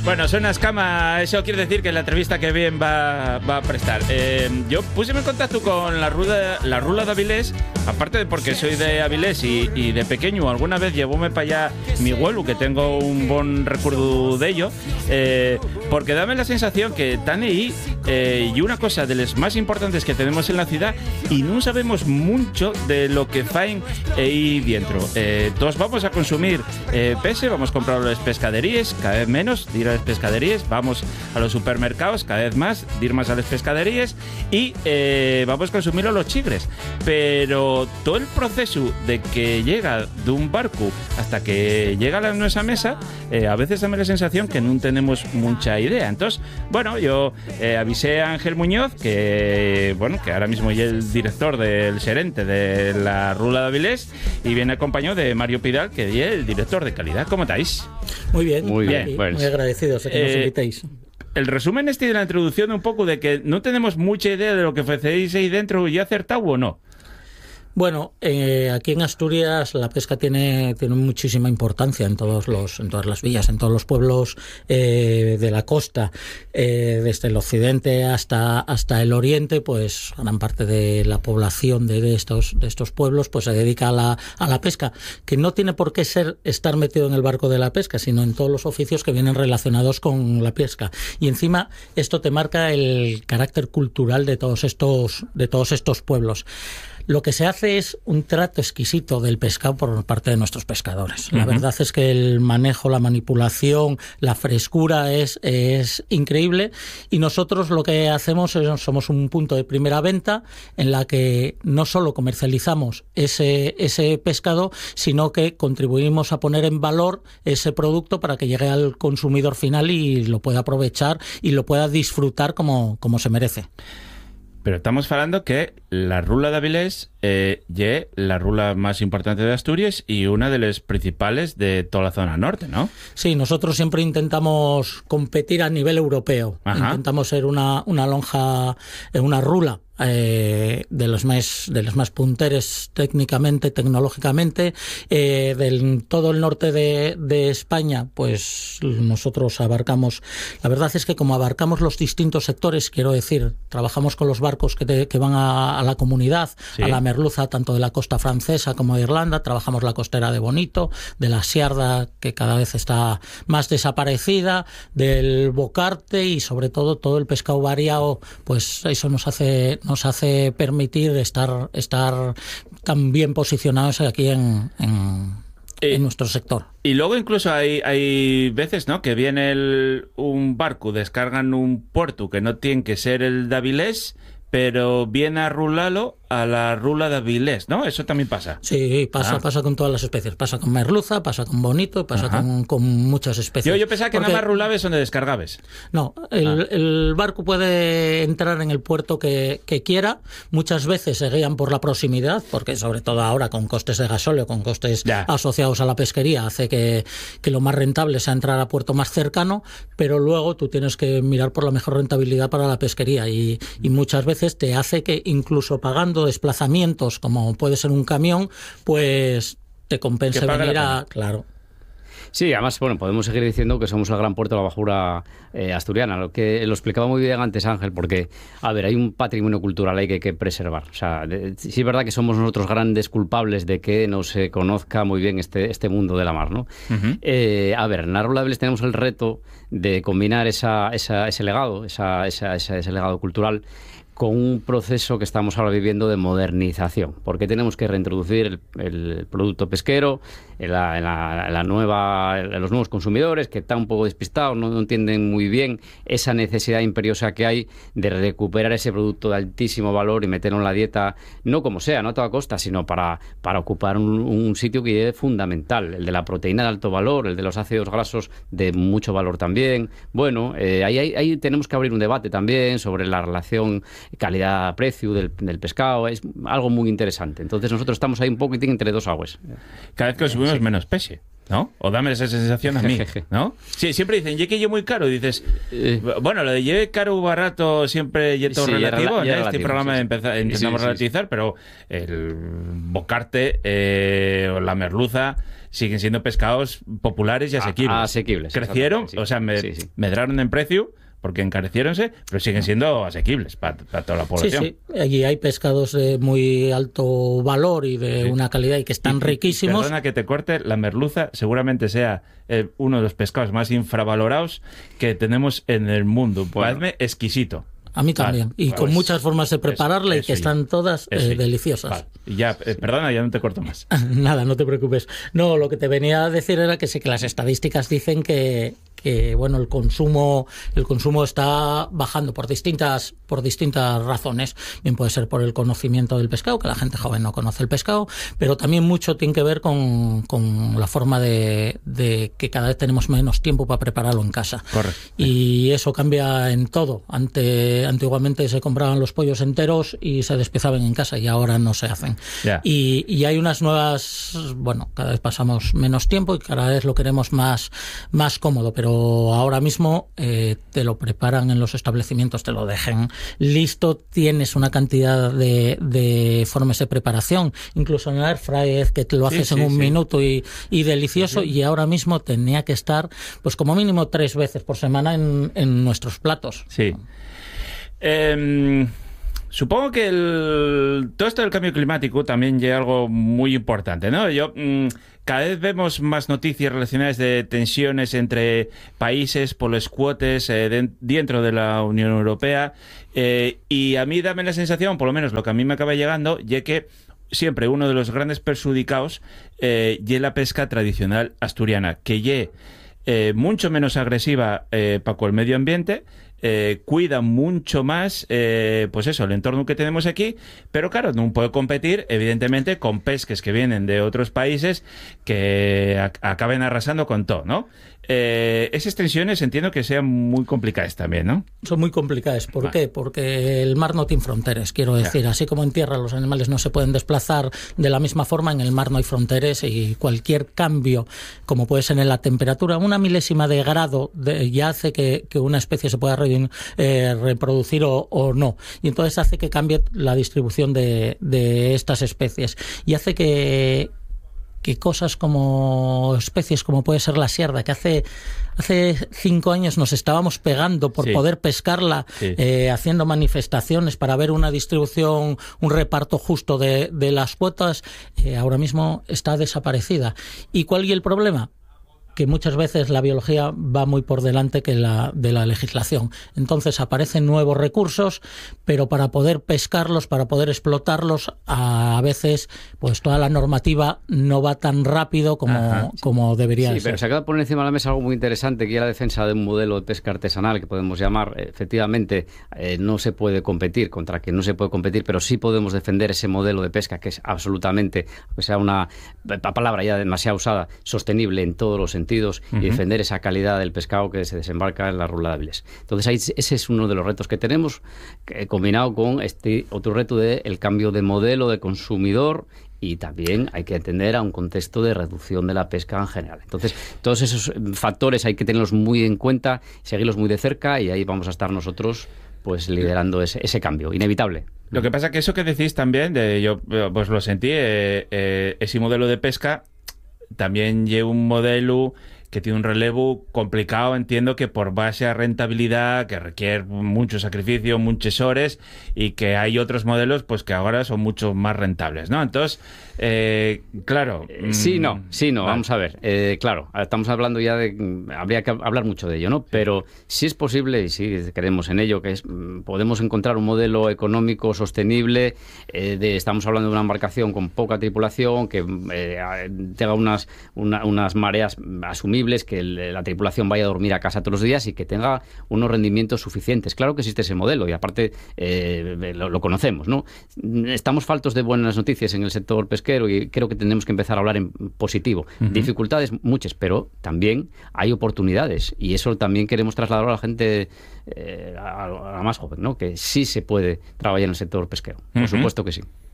Bueno, suena escama, eso quiere decir que la entrevista que bien va a prestar. Yo puse en contacto con la Rula de Avilés, aparte de porque soy de Avilés y de pequeño alguna vez llevóme para allá mi abuelo, que tengo un buen recuerdo de ello, porque dame la sensación que están ahí y una cosa de las más importantes que tenemos en la ciudad y no sabemos mucho de lo que faen ahí dentro. Todos vamos a consumir pese, vamos a comprar las pescaderías, cada vez menos, ir a las pescaderías, vamos a los supermercados, cada vez más, ir más a las pescaderías y vamos a consumirlo a los chigres. Pero todo el proceso de que llega de un barco hasta que llega a nuestra mesa, a veces dame la sensación que no tenemos mucha idea. Entonces, bueno, yo avisé a Ángel Muñoz, que ahora mismo es el director del gerente de la Rula de Avilés, y viene acompañado de Mario Pidal, que es el director de calidad. ¿Cómo estáis? Muy bien, muy bien. Bueno. Muy agradecidos de que nos invitéis. El resumen de la introducción un poco de que no tenemos mucha idea de lo que ofrecéis ahí dentro, ¿y acertado o no? Bueno, aquí en Asturias la pesca tiene muchísima importancia en todas las villas, en todos los pueblos de la costa, desde el occidente hasta el oriente. Pues gran parte de la población de estos pueblos pues se dedica a la pesca, que no tiene por qué estar metido en el barco de la pesca, sino en todos los oficios que vienen relacionados con la pesca. Y encima esto te marca el carácter cultural de todos estos pueblos. Lo que se hace es un trato exquisito del pescado por parte de nuestros pescadores. La verdad es que el manejo, la manipulación, la frescura es increíble, y nosotros lo que hacemos somos un punto de primera venta en la que no solo comercializamos ese pescado, sino que contribuimos a poner en valor ese producto para que llegue al consumidor final y lo pueda aprovechar y lo pueda disfrutar como se merece. Pero estamos hablando que la Rula de Avilés es la rula más importante de Asturias y una de las principales de toda la zona norte, ¿no? Sí, nosotros siempre intentamos competir a nivel europeo. Ajá. Intentamos ser una lonja, una rula de los más punteres técnicamente, tecnológicamente. Todo el norte de España, pues nosotros abarcamos. La verdad es que como abarcamos los distintos sectores, quiero decir, trabajamos con los barcos que van a la comunidad, sí, a la merluza, tanto de la costa francesa como de Irlanda. Trabajamos la costera de Bonito, de la Siarda, que cada vez está más desaparecida, del bocarte y sobre todo el pescado variado. Pues eso nos hace permitir estar tan bien posicionados aquí en nuestro sector. Y luego incluso hay veces, ¿no?, que viene un barco, descargan un puerto que no tiene que ser el de Avilés, pero viene a rularlo a la Rula de Avilés, ¿no? Eso también pasa. Sí, pasa con todas las especies. Pasa con merluza, pasa con bonito, pasa con muchas especies. Yo pensaba que nada más rulabes donde descargabes. No, el barco puede entrar en el puerto que quiera. Muchas veces se guían por la proximidad, porque sobre todo ahora con costes de gasóleo, con costes asociados a la pesquería, hace que lo más rentable sea entrar a puerto más cercano, pero luego tú tienes que mirar por la mejor rentabilidad para la pesquería y muchas veces te hace que incluso pagando desplazamientos, como puede ser un camión, pues te compense venir a... Claro. Sí, además, bueno, podemos seguir diciendo que somos el gran puerto de la bajura asturiana, lo que lo explicaba muy bien antes Ángel, porque, a ver, hay un patrimonio cultural ahí que hay que preservar. O sea, sí es verdad que somos nosotros grandes culpables de que no se conozca muy bien este mundo de la mar, ¿no? A ver, en la Rula de Avilés tenemos el reto de combinar ese legado, ese legado cultural con un proceso que estamos ahora viviendo de modernización, porque tenemos que reintroducir el producto pesquero en los nuevos consumidores que están un poco despistados, no entienden muy bien esa necesidad imperiosa que hay de recuperar ese producto de altísimo valor y meterlo en la dieta, no como sea, no a toda costa, sino para ocupar un sitio que es fundamental, el de la proteína de alto valor, el de los ácidos grasos de mucho valor también. Bueno, ahí tenemos que abrir un debate también sobre la relación calidad-precio del pescado. Es algo muy interesante. Entonces nosotros estamos ahí un poquitín entre dos aguas. Cada vez que subimos menos pese, ¿no? O dame esa sensación a mí, ¿no? Sí, siempre dicen, lleve muy caro, y dices, bueno, lo de lleve caro o barato siempre es todo relativo. En este programa intentamos relativizar, pero el bocarte o la merluza siguen siendo pescados populares y asequibles. Asequibles. Crecieron, Sí. o sea, medraron en precio porque encarecieronse, pero siguen siendo asequibles para toda la población. Sí, sí. Allí hay pescados de muy alto valor y de una calidad y que están riquísimos. Perdona que te corte, la merluza seguramente sea uno de los pescados más infravalorados que tenemos en el mundo. Parece exquisito. A mí también. Vale, y pues, con muchas formas de prepararla y que están todas deliciosas. Vale. Y ya, perdona, ya no te corto más. Nada, no te preocupes. No, lo que te venía a decir era que sí, que las estadísticas dicen que bueno, el consumo está bajando por distintas razones. Bien, puede ser por el conocimiento del pescado, que la gente joven no conoce el pescado, pero también mucho tiene que ver con la forma de que cada vez tenemos menos tiempo para prepararlo en casa. Correcto. Y eso cambia en todo. Antiguamente se compraban los pollos enteros y se despiazaban en casa, y ahora no se hacen. Yeah. Y hay unas nuevas, bueno, cada vez pasamos menos tiempo y cada vez lo queremos más cómodo, pero ahora mismo te lo preparan en los establecimientos, te lo dejen listo, tienes una cantidad de formas de preparación, incluso en el air fryer, que te lo haces en un minuto y delicioso, y ahora mismo tenía que estar pues como mínimo 3 veces por semana en nuestros platos. Sí. Supongo que todo esto del cambio climático también lleva algo muy importante, ¿no? Cada vez vemos más noticias relacionadas de tensiones entre países por los cuotes dentro de la Unión Europea, y a mí dame la sensación, por lo menos lo que a mí me acaba llegando, ya que siempre uno de los grandes perjudicados es la pesca tradicional asturiana, que mucho menos agresiva para el medio ambiente, cuida mucho más pues eso, el entorno que tenemos aquí, pero claro, no puede competir evidentemente con pesques que vienen de otros países que acaben arrasando con todo, ¿no? Esas tensiones entiendo que sean muy complicadas también, ¿no? Son muy complicadas. ¿Por qué? Porque el mar no tiene fronteras, quiero decir. Así como en tierra los animales no se pueden desplazar de la misma forma, en el mar no hay fronteras, y cualquier cambio, como puede ser en la temperatura, una milésima de grado ya hace que una especie se pueda reproducir o no. Y entonces hace que cambie la distribución de estas especies. Y hace que cosas como especies como puede ser la sierda, que hace 5 años nos estábamos pegando por poder pescarla, haciendo manifestaciones para ver una distribución, un reparto justo de las cuotas, ahora mismo está desaparecida. ¿Y cuál es el problema? Que muchas veces la biología va muy por delante de la legislación. Entonces aparecen nuevos recursos, pero para poder pescarlos, para poder explotarlos, a veces pues toda la normativa no va tan rápido como debería ser. Sí, pero se acaba de poner encima de la mesa algo muy interesante, que es la defensa de un modelo de pesca artesanal que podemos llamar. Efectivamente, no se puede competir, contra que no se puede competir, pero sí podemos defender ese modelo de pesca que es absolutamente, aunque sea una palabra ya demasiado usada, sostenible en todos los sentidos, y defender esa calidad del pescado que se desembarca en la Rula de Avilés. Entonces ese es uno de los retos que tenemos, combinado con este otro reto del cambio de modelo de consumidor, y también hay que atender a un contexto de reducción de la pesca en general. Entonces, todos esos factores hay que tenerlos muy en cuenta, seguirlos muy de cerca, y ahí vamos a estar nosotros pues liderando ese cambio inevitable. Lo que pasa es que eso que decís también, yo pues lo sentí, ese modelo de pesca también lleva un modelo que tiene un relevo complicado, entiendo que por base a rentabilidad, que requiere mucho sacrificio, muchas horas, y que hay otros modelos pues que ahora son mucho más rentables, ¿no? Entonces, claro... Sí, no, vale. Vamos a ver. Claro, estamos hablando ya habría que hablar mucho de ello, ¿no? Pero si es posible, y si creemos en ello, que podemos encontrar un modelo económico sostenible, estamos hablando de una embarcación con poca tripulación, que tenga unas mareas asumibles, que la tripulación vaya a dormir a casa todos los días y que tenga unos rendimientos suficientes. Claro que existe ese modelo, y aparte lo conocemos, ¿no? Estamos faltos de buenas noticias en el sector pesquero, y creo que tenemos que empezar a hablar en positivo. Dificultades muchas, pero también hay oportunidades, y eso también queremos trasladar a la gente, a la más joven, ¿no? Que sí se puede trabajar en el sector pesquero. Por supuesto que sí.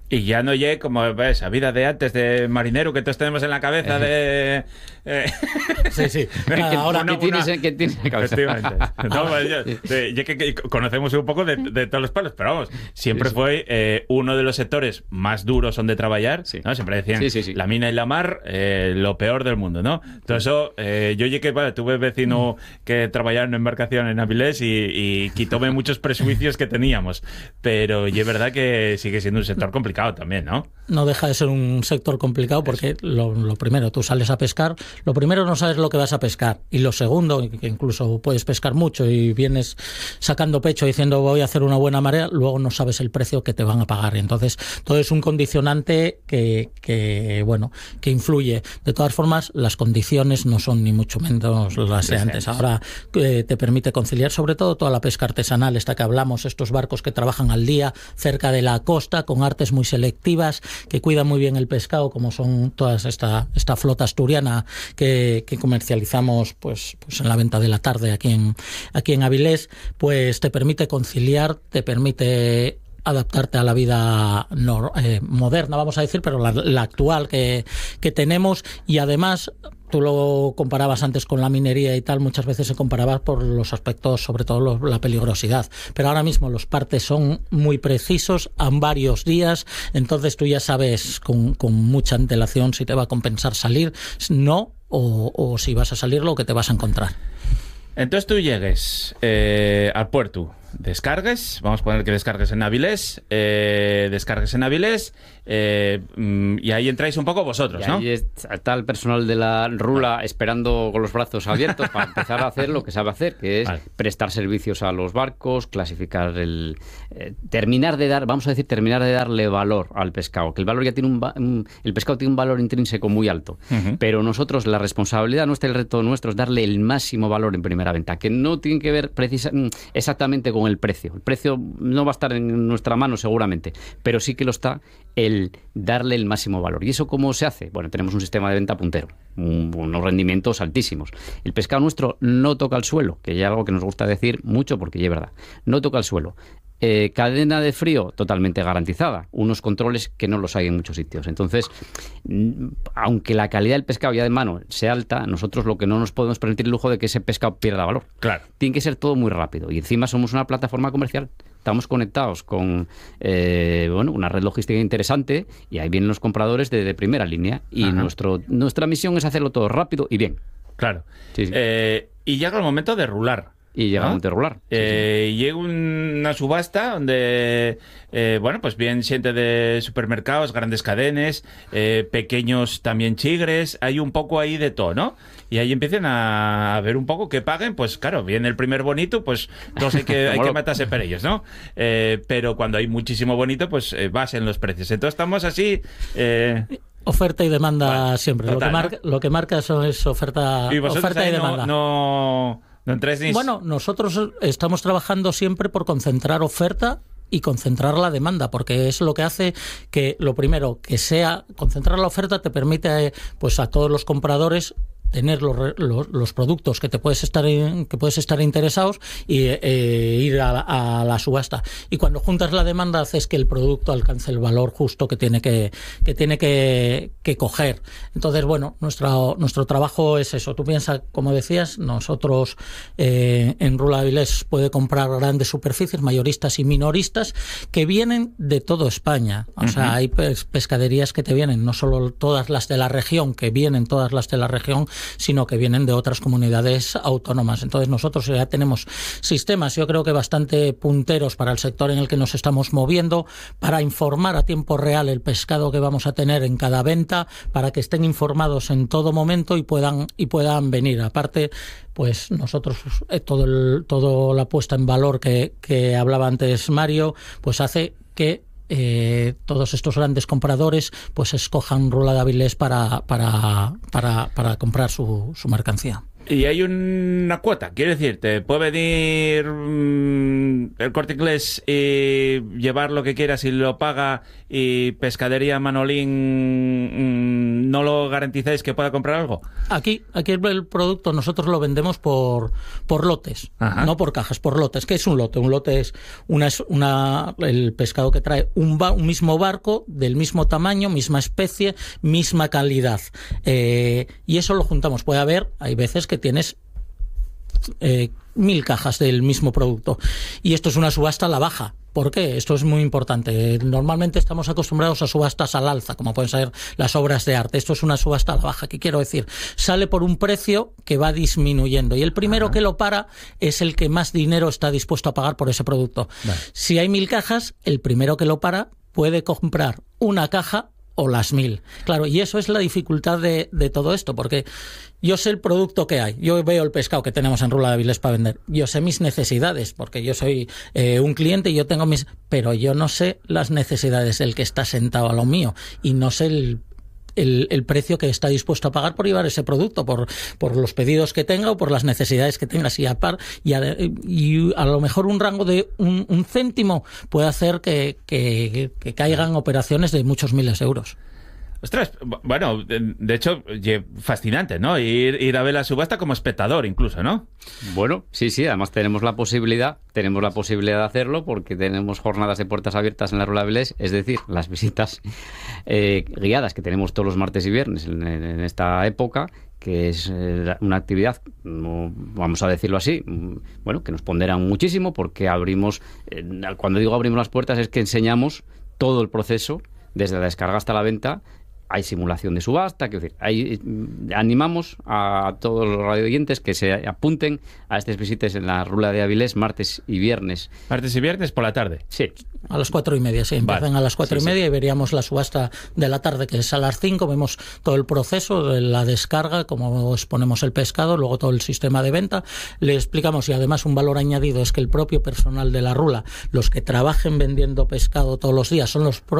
Y ya no llegue como ves, a vida de antes de marinero que todos tenemos en la cabeza de... Sí. Ahora ¿qué tienes en la cabeza? Efectivamente. No, pues ya que conocemos un poco de todos los palos, pero vamos, siempre fue uno de los sectores más duros donde trabajar, ¿no? Siempre decían, la mina y la mar, lo peor del mundo, ¿no? Todo eso, yo llegué, vale, tuve vecino que trabajaba en embarcación en Avilés y quitóme muchos prejuicios que teníamos, pero y es verdad que sigue siendo un sector complicado también, ¿no? No deja de ser un sector complicado porque lo primero, tú sales a pescar, lo primero no sabes lo que vas a pescar y lo segundo, que incluso puedes pescar mucho y vienes sacando pecho diciendo voy a hacer una buena marea, luego no sabes el precio que te van a pagar. Entonces, todo es un condicionante que influye. De todas formas, las condiciones no son ni mucho menos las de antes. Ahora te permite conciliar sobre todo toda la pesca artesanal, esta que hablamos, estos barcos que trabajan al día cerca de la costa con artes muy selectivas, que cuidan muy bien el pescado, como son todas esta flota asturiana que comercializamos pues en la venta de la tarde aquí en Avilés, pues te permite conciliar, te permite adaptarte a la vida moderna, vamos a decir, pero la actual que tenemos, y además tú lo comparabas antes con la minería y tal, muchas veces se comparaba por los aspectos, sobre todo la peligrosidad, pero ahora mismo los partes son muy precisos, a varios días, entonces tú ya sabes con mucha antelación si te va a compensar salir, no, o si vas a salir lo que te vas a encontrar. Entonces tú llegues al puerto, descargues, vamos a poner que descargues en Avilés, y ahí entráis un poco vosotros, ¿no? Y ahí está el personal de la rula esperando con los brazos abiertos para empezar a hacer lo que sabe hacer, que es prestar servicios a los barcos, clasificar terminar de darle valor al pescado, que el valor ya tiene el pescado tiene un valor intrínseco muy alto, pero nosotros, la responsabilidad nuestra, el reto nuestro es darle el máximo valor en primera venta, que no tiene que ver exactamente con el precio. El precio no va a estar en nuestra mano seguramente, pero sí que lo está el darle el máximo valor. ¿Y eso cómo se hace? Bueno, tenemos un sistema de venta puntero, unos rendimientos altísimos. El pescado nuestro no toca el suelo, que ya es algo que nos gusta decir mucho porque ya es verdad. No toca el suelo. Cadena de frío totalmente garantizada, unos controles que no los hay en muchos sitios. Entonces, aunque la calidad del pescado ya de mano sea alta, nosotros lo que no nos podemos permitir el lujo de que ese pescado pierda valor. Claro. Tiene que ser todo muy rápido y encima somos una plataforma comercial. Estamos conectados con una red logística interesante y ahí vienen los compradores de primera línea y nuestra misión es hacerlo todo rápido y bien. Claro. Sí. Y llega el momento de rular. Y llega un regular. Llega una subasta donde, pues bien gente de supermercados, grandes cadenas, pequeños también chigres, hay un poco ahí de todo, ¿no? Y ahí empiezan a ver un poco que paguen, pues claro, viene el primer bonito, pues entonces hay que matarse por ellos, ¿no? Pero cuando hay muchísimo bonito, pues basen los precios. Entonces estamos así... Oferta y demanda siempre. Total, lo que marca eso es oferta y demanda. No entréis ni... Bueno, nosotros estamos trabajando siempre por concentrar oferta y concentrar la demanda, porque es lo que hace que, lo primero, que sea concentrar la oferta te permite pues a todos los compradores tener los productos que puedes estar interesados y ir a la subasta, y cuando juntas la demanda haces que el producto alcance el valor justo que tiene que coger. Entonces, bueno, nuestro trabajo es eso. Tú piensas, como decías, nosotros en Rula Avilés puede comprar grandes superficies, mayoristas y minoristas, que vienen de toda España. O sea, hay pescaderías que te vienen, no solo todas las de la región, sino que vienen de otras comunidades autónomas. Entonces nosotros ya tenemos sistemas, yo creo que bastante punteros para el sector en el que nos estamos moviendo, para informar a tiempo real el pescado que vamos a tener en cada venta, para que estén informados en todo momento y puedan venir. Aparte, pues nosotros todo la puesta en valor que hablaba antes Mario, pues hace que todos estos grandes compradores pues escojan Rula de Avilés para comprar su mercancía. Y hay una cuota, quiero decir, te puede venir el Corte Inglés y llevar lo que quieras y lo paga, y Pescadería Manolín no lo garantizáis que pueda comprar algo? Aquí el producto nosotros lo vendemos por lotes, no por cajas, por lotes. ¿Qué es un lote? Un lote es el pescado que trae un mismo barco, del mismo tamaño, misma especie, misma calidad. Y eso lo juntamos. Hay veces que tienes 1000 cajas del mismo producto. Y esto es una subasta a la baja. ¿Por qué? Esto es muy importante. Normalmente estamos acostumbrados a subastas al alza, como pueden ser las obras de arte. Esto es una subasta a la baja. ¿Qué quiero decir? Sale por un precio que va disminuyendo. Y el primero que lo para es el que más dinero está dispuesto a pagar por ese producto. Vale. Si hay 1000 cajas, el primero que lo para puede comprar una caja o las 1000. Claro, y eso es la dificultad de todo esto, porque yo sé el producto que hay, yo veo el pescado que tenemos en Rula de Avilés para vender, yo sé mis necesidades, porque yo soy un cliente y yo tengo pero yo no sé las necesidades del que está sentado a lo mío, y no sé el precio que está dispuesto a pagar por llevar ese producto, por los pedidos que tenga o por las necesidades que tenga. Y a lo mejor un rango de un céntimo puede hacer que caigan operaciones de muchos miles de euros. Ostras, bueno, de hecho, fascinante, ¿no? Ir a ver la subasta como espectador incluso, ¿no? Bueno, sí, además tenemos la posibilidad de hacerlo porque tenemos jornadas de puertas abiertas en la Rula de Avilés, es decir, las visitas guiadas que tenemos todos los martes y viernes en esta época, que es una actividad, vamos a decirlo así, bueno, que nos ponderan muchísimo porque cuando digo abrimos las puertas es que enseñamos todo el proceso, desde la descarga hasta la venta. Hay simulación de subasta, animamos a todos los radioyentes que se apunten a estas visitas en la Rula de Avilés martes y viernes. ¿Martes y viernes por la tarde? Sí. A las 4:30, sí. Empiezan a las 4:30 y veríamos la subasta de la tarde, que es a las 5. Vemos todo el proceso de la descarga, cómo exponemos el pescado, luego todo el sistema de venta. Le explicamos, y además un valor añadido es que el propio personal de la Rula, los que trabajen vendiendo pescado todos los días, son los